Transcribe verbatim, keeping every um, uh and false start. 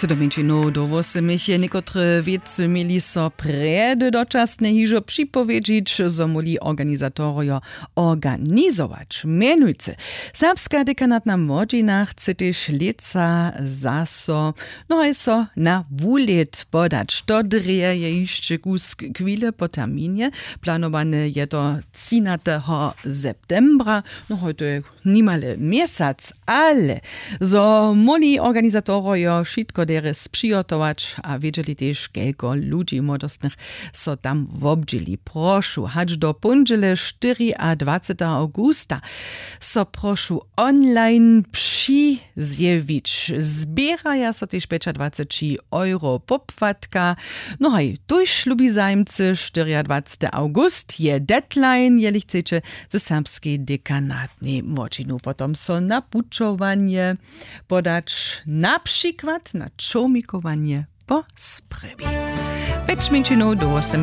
Siedemicinou do osmich je niekotre wiece mieli so prede dočasne hižo připowiedzieć, zo moli organizatorio organizować. Mianujce, serbska dekanatna młodzina chce też leca zaso, no i so na wulet podać. To dreje je jeszcze kus chwile po terminie. Planowane je to trzynastego septembra. No heute niemale miesiąc, ale zo moli organizatorio wszystko deres przygotować, a wiedzieli też kelko ludzi młodostnych so tam wobdzieli. Proszę, hać do pondziele dwudziestego augusta so proszę online przyzjewić. Zbieraja so też dwadzieścia euro popłatka. No i tuż ślubi zajmcy dwudziestego august je deadline, jeli chcecie ze serbskiej dekanatnej młodzinu. Potom so na puczowanie podać na przykład na czomikowanie po sprybi. Pięć minut do osiem.